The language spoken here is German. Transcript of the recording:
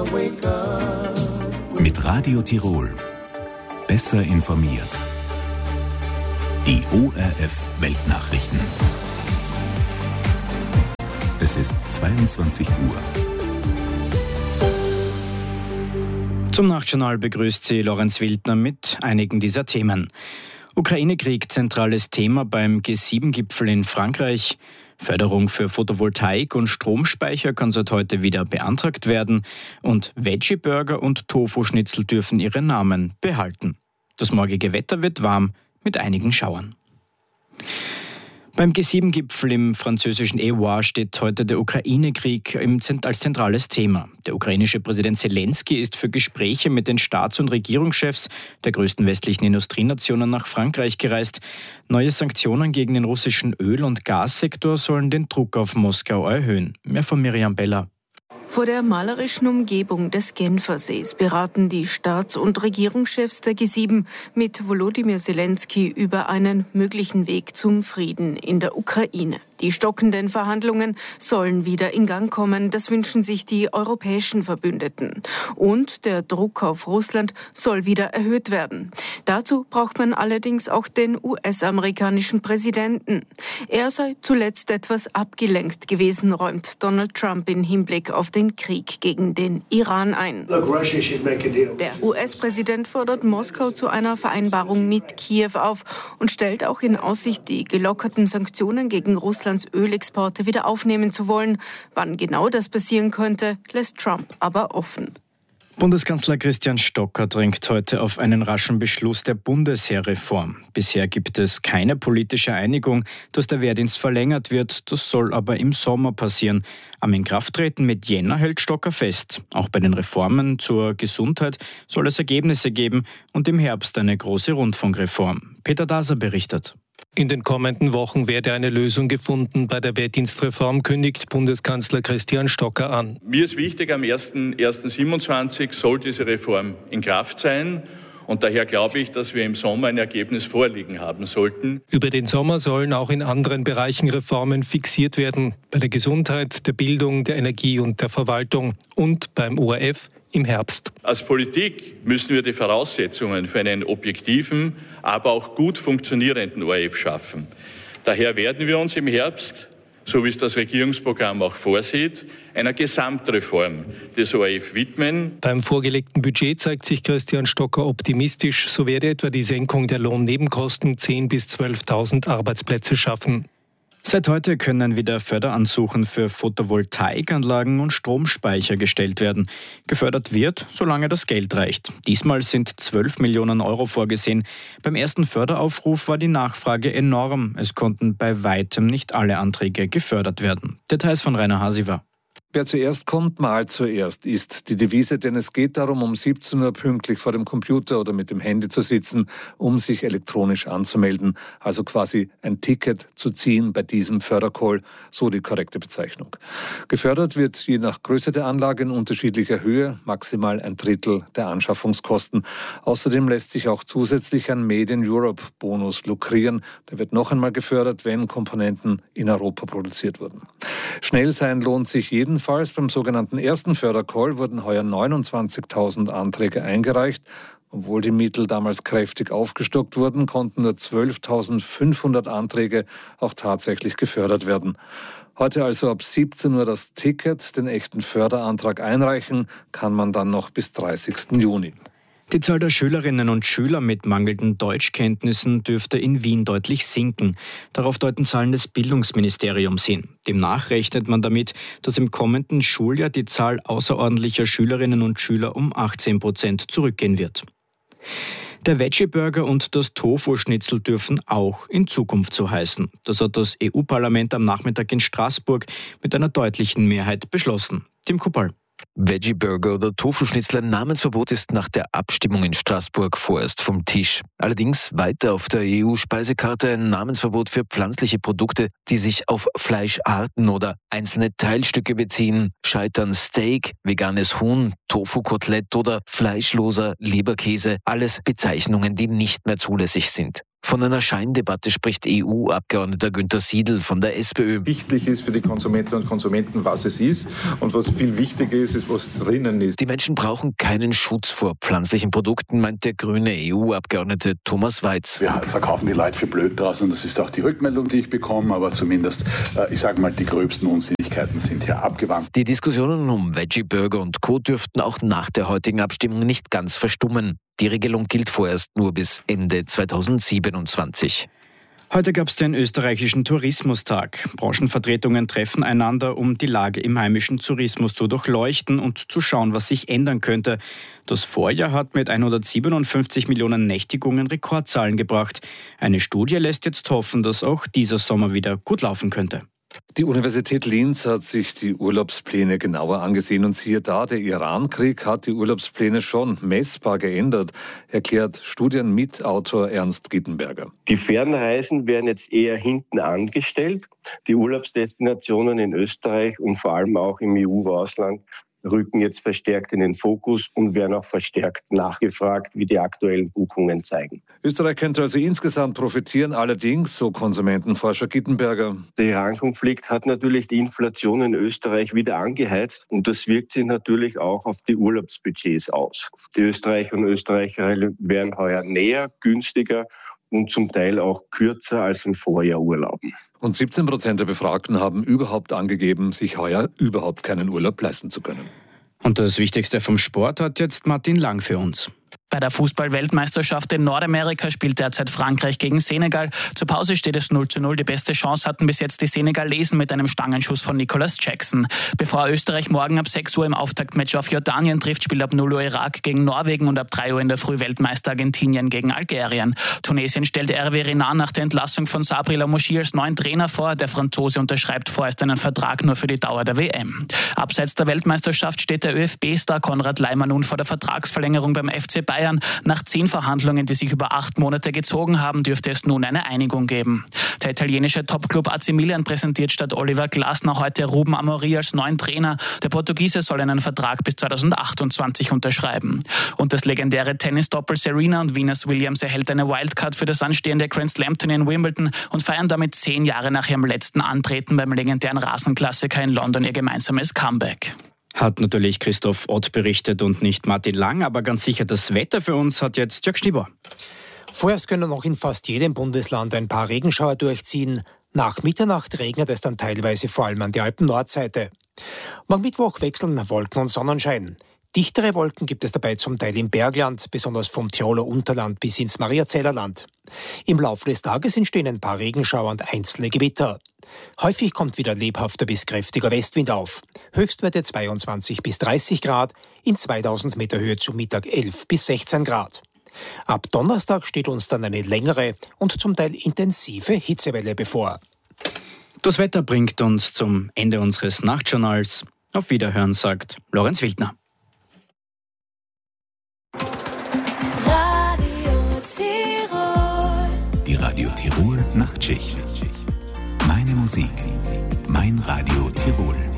Mit Radio Tirol. Besser informiert. Die ORF Weltnachrichten. Es ist 22 Uhr. Zum Nachtjournal begrüßt Sie Lorenz Wildner mit einigen dieser Themen. Ukraine-Krieg, zentrales Thema beim G7-Gipfel in Frankreich. Förderung für Photovoltaik und Stromspeicher kann seit heute wieder beantragt werden. Und Veggie-Burger und Tofu-Schnitzel dürfen ihre Namen behalten. Das morgige Wetter wird warm mit einigen Schauern. Beim G7-Gipfel im französischen Évreux steht heute der Ukraine-Krieg als zentrales Thema. Der ukrainische Präsident Zelensky ist für Gespräche mit den Staats- und Regierungschefs der größten westlichen Industrienationen nach Frankreich gereist. Neue Sanktionen gegen den russischen Öl- und Gassektor sollen den Druck auf Moskau erhöhen. Mehr von Miriam Beller. Vor der malerischen Umgebung des Genfersees beraten die Staats- und Regierungschefs der G7 mit Volodymyr Zelensky über einen möglichen Weg zum Frieden in der Ukraine. Die stockenden Verhandlungen sollen wieder in Gang kommen, das wünschen sich die europäischen Verbündeten. Und der Druck auf Russland soll wieder erhöht werden. Dazu braucht man allerdings auch den US-amerikanischen Präsidenten. Er sei zuletzt etwas abgelenkt gewesen, räumt Donald Trump in Hinblick auf den Krieg gegen den Iran ein. Der US-Präsident fordert Moskau zu einer Vereinbarung mit Kiew auf und stellt auch in Aussicht, die gelockerten Sanktionen gegen Russlands Ölexporte wieder aufnehmen zu wollen. Wann genau das passieren könnte, lässt Trump aber offen. Bundeskanzler Christian Stocker drängt heute auf einen raschen Beschluss der Bundesheerreform. Bisher gibt es keine politische Einigung, dass der Wehrdienst verlängert wird. Das soll aber im Sommer passieren. Am Inkrafttreten mit Jänner hält Stocker fest. Auch bei den Reformen zur Gesundheit soll es Ergebnisse geben und im Herbst eine große Rundfunkreform. Peter Daser berichtet. In den kommenden Wochen werde eine Lösung gefunden. Bei der Wehrdienstreform kündigt Bundeskanzler Christian Stocker an. Mir ist wichtig, am 1.1.27 soll diese Reform in Kraft sein. Und daher glaube ich, dass wir im Sommer ein Ergebnis vorliegen haben sollten. Über den Sommer sollen auch in anderen Bereichen Reformen fixiert werden. Bei der Gesundheit, der Bildung, der Energie und der Verwaltung und beim ORF im Herbst. Als Politik müssen wir die Voraussetzungen für einen objektiven, aber auch gut funktionierenden ORF schaffen. Daher werden wir uns im Herbst, so wie es das Regierungsprogramm auch vorsieht, einer Gesamtreform des ORF widmen. Beim vorgelegten Budget zeigt sich Christian Stocker optimistisch. So werde etwa die Senkung der Lohnnebenkosten 10.000 bis 12.000 Arbeitsplätze schaffen. Seit heute können wieder Förderansuchen für Photovoltaikanlagen und Stromspeicher gestellt werden. Gefördert wird, solange das Geld reicht. Diesmal sind 12 Millionen Euro vorgesehen. Beim ersten Förderaufruf war die Nachfrage enorm. Es konnten bei weitem nicht alle Anträge gefördert werden. Details von Rainer Hasiver. Wer zuerst kommt, malt zuerst, ist die Devise, denn es geht darum, um 17 Uhr pünktlich vor dem Computer oder mit dem Handy zu sitzen, um sich elektronisch anzumelden, also quasi ein Ticket zu ziehen bei diesem Fördercall, so die korrekte Bezeichnung. Gefördert wird je nach Größe der Anlage in unterschiedlicher Höhe, maximal 1/3 der Anschaffungskosten. Außerdem lässt sich auch zusätzlich ein Made in Europe Bonus lukrieren. Der wird noch einmal gefördert, wenn Komponenten in Europa produziert wurden. Schnell sein lohnt sich jedenfalls. Beim sogenannten ersten Fördercall wurden heuer 29.000 Anträge eingereicht. Obwohl die Mittel damals kräftig aufgestockt wurden, konnten nur 12.500 Anträge auch tatsächlich gefördert werden. Heute also ab 17 Uhr das Ticket, den echten Förderantrag einreichen, kann man dann noch bis 30. Juni. Die Zahl der Schülerinnen und Schüler mit mangelnden Deutschkenntnissen dürfte in Wien deutlich sinken. Darauf deuten Zahlen des Bildungsministeriums hin. Demnach rechnet man damit, dass im kommenden Schuljahr die Zahl außerordentlicher Schülerinnen und Schüler um 18% zurückgehen wird. Der Veggie-Burger und das Tofu-Schnitzel dürfen auch in Zukunft so heißen. Das hat das EU-Parlament am Nachmittag in Straßburg mit einer deutlichen Mehrheit beschlossen. Tim Kuppal. Veggie-Burger oder Tofu-Schnitzel, ein Namensverbot ist nach der Abstimmung in Straßburg vorerst vom Tisch. Allerdings weiter auf der EU-Speisekarte ein Namensverbot für pflanzliche Produkte, die sich auf Fleischarten oder einzelne Teilstücke beziehen. Scheitern Steak, veganes Huhn, Tofu-Kotelett oder fleischloser Leberkäse, alles Bezeichnungen, die nicht mehr zulässig sind. Von einer Scheindebatte spricht EU-Abgeordneter Günther Siedl von der SPÖ. Wichtig ist für die Konsumentinnen und Konsumenten, was es ist. Und was viel wichtiger ist, was drinnen ist. Die Menschen brauchen keinen Schutz vor pflanzlichen Produkten, meint der grüne EU-Abgeordnete Thomas Weiz. Wir verkaufen die Leute für blöd draußen. Das ist auch die Rückmeldung, die ich bekomme. Aber zumindest, ich sage mal, die gröbsten Unsinnigkeiten sind hier abgewandt. Die Diskussionen um Veggie-Burger und Co. dürften auch nach der heutigen Abstimmung nicht ganz verstummen. Die Regelung gilt vorerst nur bis Ende 2027. Heute gab es den österreichischen Tourismustag. Branchenvertretungen treffen einander, um die Lage im heimischen Tourismus zu durchleuchten und zu schauen, was sich ändern könnte. Das Vorjahr hat mit 157 Millionen Nächtigungen Rekordzahlen gebracht. Eine Studie lässt jetzt hoffen, dass auch dieser Sommer wieder gut laufen könnte. Die Universität Linz hat sich die Urlaubspläne genauer angesehen und siehe da, der Iran-Krieg hat die Urlaubspläne schon messbar geändert, erklärt Studienmitautor Ernst Gittenberger. Die Fernreisen werden jetzt eher hinten angestellt. Die Urlaubsdestinationen in Österreich und vor allem auch im EU-Ausland rücken jetzt verstärkt in den Fokus und werden auch verstärkt nachgefragt, wie die aktuellen Buchungen zeigen. Österreich könnte also insgesamt profitieren, allerdings, so Konsumentenforscher Gittenberger. Der Iran-Konflikt hat natürlich die Inflation in Österreich wieder angeheizt und das wirkt sich natürlich auch auf die Urlaubsbudgets aus. Die Österreicher und Österreicherinnen werden heuer näher, günstiger und zum Teil auch kürzer als im Vorjahr urlauben. Und 17% der Befragten haben überhaupt angegeben, sich heuer überhaupt keinen Urlaub leisten zu können. Und das Wichtigste vom Sport hat jetzt Martin Lang für uns. Bei der Fußball-Weltmeisterschaft in Nordamerika spielt derzeit Frankreich gegen Senegal. Zur Pause steht es 0:0. Die beste Chance hatten bis jetzt die Senegalesen mit einem Stangenschuss von Nicolas Jackson. Bevor Österreich morgen ab 6 Uhr im Auftaktmatch auf Jordanien trifft, spielt ab 0 Uhr Irak gegen Norwegen und ab 3 Uhr in der Früh Weltmeister Argentinien gegen Algerien. Tunesien stellt Hervé Renard nach der Entlassung von Sabri Lamouchi als neuen Trainer vor. Der Franzose unterschreibt vorerst einen Vertrag nur für die Dauer der WM. Abseits der Weltmeisterschaft steht der ÖFB-Star Konrad Laimer nun vor der Vertragsverlängerung beim FC Bayern. Nach 10 Verhandlungen, die sich über 8 Monate gezogen haben, dürfte es nun eine Einigung geben. Der italienische Topclub AC Milan präsentiert statt Oliver Glasner heute Ruben Amorim als neuen Trainer. Der Portugiese soll einen Vertrag bis 2028 unterschreiben. Und das legendäre Tennis-Doppel Serena und Venus Williams erhält eine Wildcard für das anstehende Grand Slam-Turnier in Wimbledon und feiern damit 10 Jahre nach ihrem letzten Antreten beim legendären Rasenklassiker in London ihr gemeinsames Comeback. Hat natürlich Christoph Ott berichtet und nicht Martin Lang, aber ganz sicher das Wetter für uns hat jetzt Jörg Schnieber. Vorerst können noch in fast jedem Bundesland ein paar Regenschauer durchziehen. Nach Mitternacht regnet es dann teilweise vor allem an der Alpen-Nordseite. Morgen Mittwoch wechseln Wolken und Sonnenschein. Dichtere Wolken gibt es dabei zum Teil im Bergland, besonders vom Tiroler Unterland bis ins Mariazellerland. Im Laufe des Tages entstehen ein paar Regenschauer und einzelne Gewitter. Häufig kommt wieder lebhafter bis kräftiger Westwind auf. Höchstwerte 22 bis 30 Grad, in 2000 Meter Höhe zu Mittag 11 bis 16 Grad. Ab Donnerstag steht uns dann eine längere und zum Teil intensive Hitzewelle bevor. Das Wetter bringt uns zum Ende unseres Nachtjournals. Auf Wiederhören, sagt Lorenz Wildner. Die Radio Tirol Nachtschicht. Meine Musik, mein Radio Tirol.